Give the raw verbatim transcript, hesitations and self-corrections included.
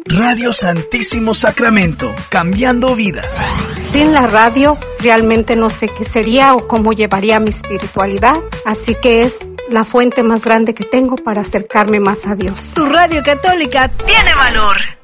Radio Santísimo Sacramento, cambiando vidas. Sin la radio, realmente no sé qué sería o cómo llevaría mi espiritualidad, así que es la fuente más grande que tengo para acercarme más a Dios. Tu radio católica tiene valor.